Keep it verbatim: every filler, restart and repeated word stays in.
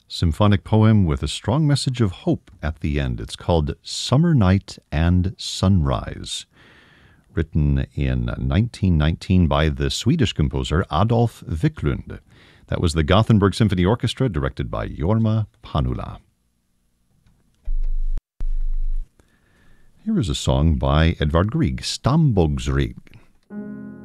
Symphonic poem with a strong message of hope at the end. It's called Summer Night and Sunrise, written in nineteen nineteen by the Swedish composer Adolf Wiklund. That was the Gothenburg Symphony Orchestra, directed by Jorma Panula. Here is a song by Edvard Grieg, Stambogsrig.